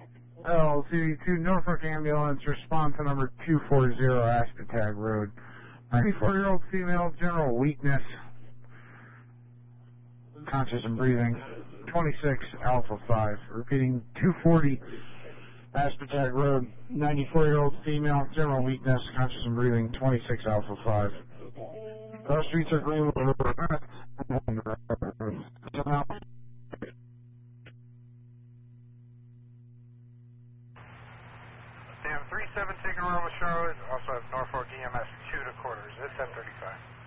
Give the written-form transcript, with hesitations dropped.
LLC to Norfolk Ambulance, response to number 240 Aspatag Road. 94-year-old female, general weakness, conscious and breathing, 26 Alpha 5. Repeating, 240 Aspatag Road, 94-year-old female, general weakness, conscious and breathing, 26 Alpha 5. Our streets are green with Sam 37 taking Roma Charlotte, also have Norfolk EMS 2 to quarters, it's 1035.